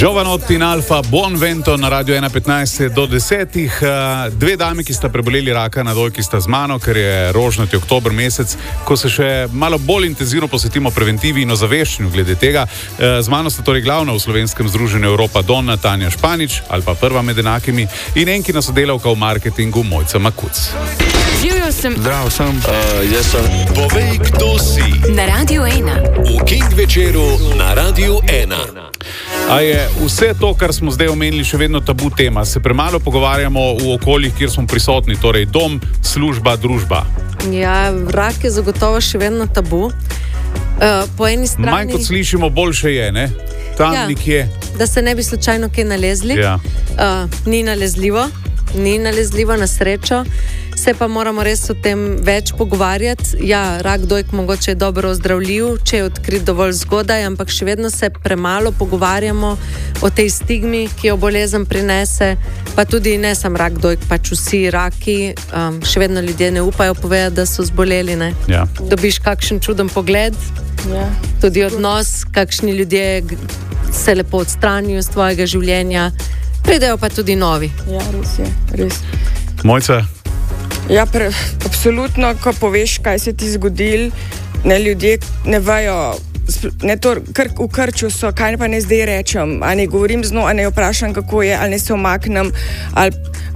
Giovanot in Alfa, buon vento na Radio 1.15 do 10. Dve dami, ki sta preboleli raka na dojki, sta z mano, ker je rožnati oktober mesec, ko se še malo bolj intenzivno posvetimo preventivi in ozaveščanju glede tega. Z mano sta torej glavna v slovenskem združenju Europa Donna Tanja Španič, ali pa prva med enakimi, in enkina sodelavka v marketingu Mojca Makuc. Živjo sem. Zdrav sem. Jaz sem. Povej, kdo si. Na Radio 1. V King večeru na Radio 1. A je vse to, kar smo zdaj omenili, še vedno tabu tema? Se premalo pogovarjamo v okoljih, kjer smo prisotni, torej dom, služba, družba? Ja, rak je zagotovo še vedno tabu. Po eni strani... Manj kot slišimo, boljše je, ne? Tam nekje. Da se ne bi slučajno kaj nalezli. Ja. Ni nalezljivo na srečo. Se pa moramo res o tem več pogovarjati. Ja, rak dojk mogoče je dobro ozdravljiv, če je odkrit dovolj zgodaj, ampak še vedno se premalo pogovarjamo o tej stigmi, ki jo bolezen prinese. Pa tudi ne sam rak dojk, pač vsi raki. Še vedno ljudje ne upajo povedati, da so zboleli. Ne? Ja. Dobiš kakšen čuden pogled, tudi odnos, kakšni ljudje se lepo odstranijo z tvojega življenja. Pridejo pa tudi novi. Ja, res je, res. Mojca? Ja, absolutno, ko poveš, kaj se ti zgodil, ne, ljudje ne vejo, ne to, v krču so, kaj pa ne zdaj rečem, a ne govorim z njo, a ne vprašam, kako je, ali ne se omaknem, ali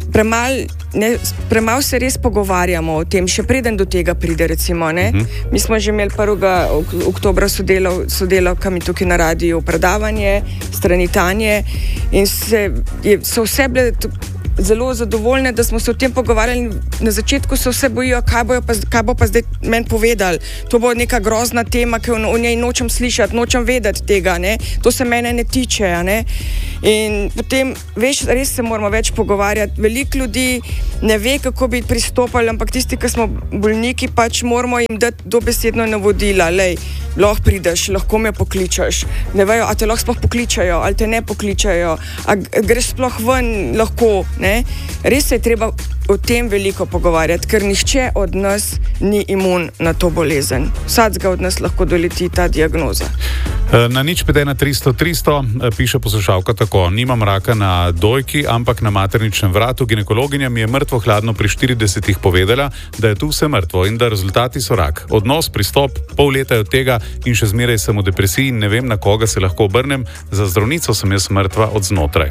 premalo se res pogovarjamo o tem, še preden do tega pride, recimo, ne. Mi smo že imeli 1. oktobra sodelavkami tukaj na radiju predavanje, strani Tanje, in so vse bile zelo zadovoljne, da smo se o tem pogovarjali. Na začetku se vse bojijo, kaj bo pa zdaj meni povedali. To bo neka grozna tema, ki o njej nočem slišati, nočem vedeti tega, ne. To se mene ne tiče, ne. In potem, veš, res se moramo več pogovarjati. Veliko ljudi ne ve, kako bi pristopali, ampak tisti, ki smo bolniki, pač moramo jim dati dobesedno navodila. Lej, lahko prideš, lahko me pokličeš. Ne vejo, a te lahko sploh pokličajo, ali te ne pokličajo, a greš sploh ven, lahko, ne. Res se je treba o tem veliko pogovarjati, ker nihče od nas ni imun na to bolezen. Vsakega od nas lahko doleti ta diagnoza. Na 051-300-300 piše poslušalka tako: nimam raka na dojki, ampak na materničnem vratu. Ginekologinja mi je mrtvo hladno pri 40 povedala, da je tu vse mrtvo in da rezultati so rak. Odnos, pristop, pol leta je od tega in še zmeraj sem v depresiji in ne vem, na koga se lahko obrnem. Za zdravnico sem jaz mrtva od znotraj.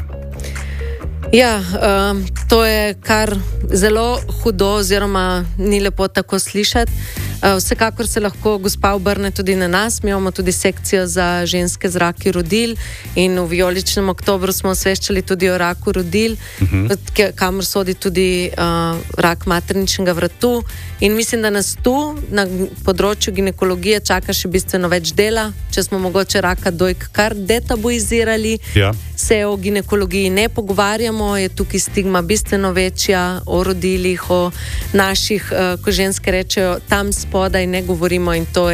Ja, to je kar zelo hudo, oziroma ni lepo tako slišati. Vsekakor se lahko gospa obrne tudi na nas. Mi imamo tudi sekcijo za ženske z raki rodil in v vijoličnem oktobru smo osveščali tudi o raku rodil, kamor sodi tudi rak materničnega vratu. In mislim, da nas tu na področju ginekologije čaka še bistveno več dela. Če smo mogoče raka dojk kar detabuizirali, se o ginekologiji ne pogovarjamo, je tukaj stigma bistveno večja, o rodilih, o naših, ko ženske rečejo, tam spodaj ne govorimo, in to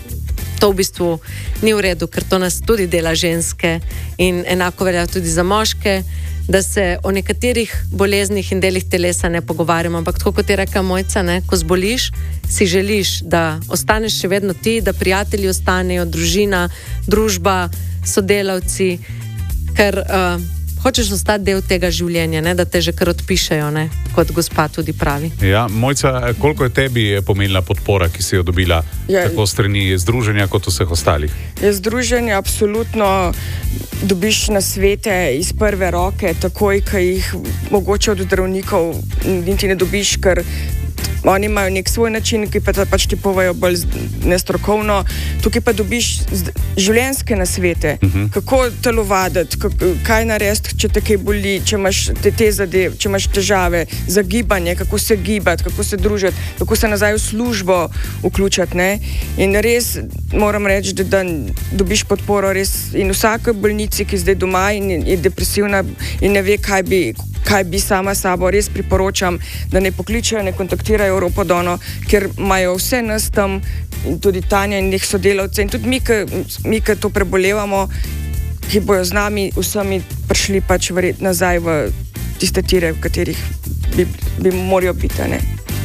v bistvu ni v redu, ker to nas tudi dela ženske in enako velja tudi za moške, da se o nekaterih boleznih in delih telesa ne pogovarjamo. Ampak tako kot je rekla Mojca, ne, ko zboliš, si želiš, da ostaneš še vedno ti, da prijatelji ostanejo, družina, družba, sodelavci, ker hočeš ostati del tega življenja, ne, da te že kar odpišejo, ne, kot gospa tudi pravi. Ja, Mojca, koliko je tebi pomenila podpora, ki si jo dobila tako strani združenja kot vseh ostalih? Združenje absolutno dobiš nasvete iz prve roke, takoj, ki jih mogoče od zdravnikov niti ne dobiš, ker oni imajo nek svoj način, ki pa pač ti povejo bolj nestrokovno. Tukaj pa dobiš življenjske nasvete, kako telovaditi, kaj narediti, če te kaj boli, če imaš te zadeve, če imaš težave za gibanje, kako se gibati, kako se družiti, kako se nazaj v službo vključiti, ne. In res moram reči, da dobiš podporo res, in vsake bolnici, ki zdaj doma in je depresivna in ne ve, kaj bi sama sabo, res priporočam, da ne pokličajo, ne kontaktirajo Europa Dono, ker imajo vse nas tam, tudi Tanja in njih sodelavce, in tudi mi, ki to prebolevamo, ki bojo z nami vsemi prišli pač nazaj v tiste tire, v katerih bi morajo biti, ne.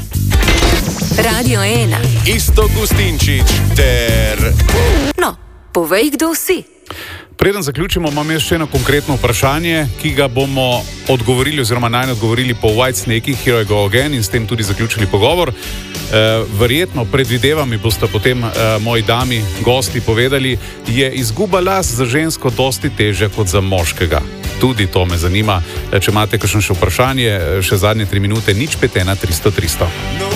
Radio 1. Iztok Gustinčič ter... No, povej, kdo si. Preden zaključimo, imam jaz še eno konkretno vprašanje, ki ga bomo odgovorili oziroma naj odgovorili po Whitesnakih, Here I Go Again, in s tem tudi zaključili pogovor. Verjetno, predvidevam, mi boste potem moji dami, gosti povedali, je izguba las za žensko dosti težja kot za moškega. Tudi to me zanima. Če imate kakšno še vprašanje, še zadnje 3 minute, 051 300 300.